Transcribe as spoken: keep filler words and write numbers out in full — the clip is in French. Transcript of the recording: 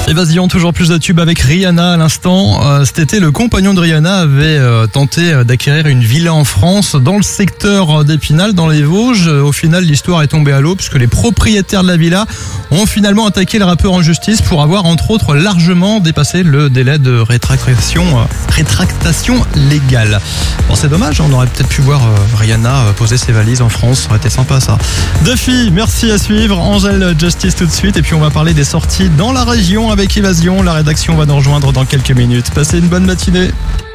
Évasion, toujours plus de tubes avec Rihanna à l'instant. Euh, cet été, le compagnon de Rihanna avait euh, tenté euh, d'acquérir une villa en France, dans le secteur d'Épinal, dans les Vosges. Au final, l'histoire est tombée à l'eau puisque les propriétaires de la villa ont finalement attaqué le rappeur en justice pour avoir, entre autres, largement dépassé le délai de rétractation, euh, rétractation légale. Bon, c'est dommage, on aurait peut-être pu voir euh, Rihanna euh, poser ses valises en France. Ça aurait été sympa, ça. Duffy, merci à suivre. Angèle Justice tout de suite. Et puis, on va parler des sorties dans la région avec Évasion. La rédaction va nous rejoindre dans quelques minutes. Passez une bonne matinée.